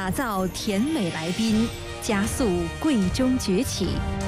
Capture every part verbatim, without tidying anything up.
打造甜美来宾，加速贵中崛起。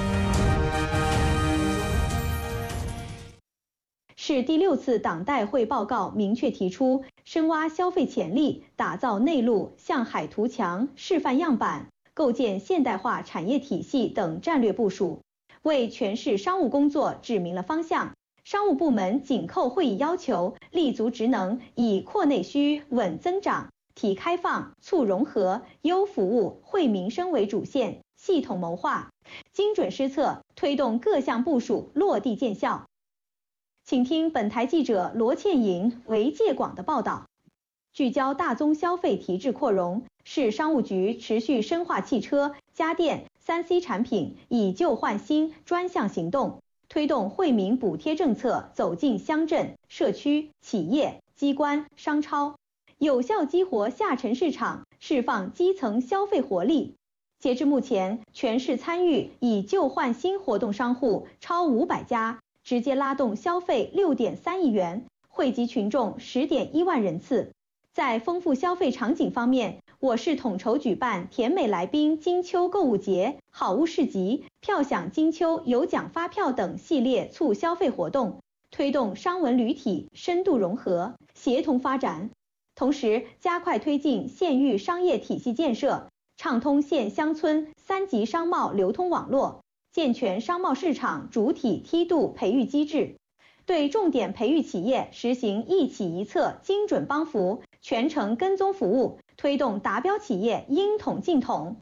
市第六次党代会报告明确提出，深挖消费潜力，打造内陆向海图强示范样板，构建现代化产业体系等战略部署，为全市商务工作指明了方向。商务部门紧扣会议要求，立足职能，以扩内需、稳增长、提开放、促融合、优服务、惠民生为主线，系统谋划，精准施策，推动各项部署落地见效。请听本台记者罗倩莹、韦介广的报道。聚焦大宗消费提质扩容，市商务局持续深化汽车、家电、三 C 产品以旧换新专项行动，推动惠民补贴政策走进乡镇、社区、企业、机关、商超，有效激活下沉市场，释放基层消费活力。截至目前，全市参与以旧换新活动商户超五百家，直接拉动消费 六点三亿元，惠及群众 十点一万人次。在丰富消费场景方面，我市统筹举办甜美来宾金秋购物节、好物市集、票享金秋有奖发票等系列促消费活动，推动商文旅体深度融合、协同发展。同时，加快推进县域商业体系建设，畅通县乡村三级商贸流通网络，健全商贸市场主体梯度培育机制。对重点培育企业实行一企一策精准帮扶、全程跟踪服务，推动达标企业应统尽统。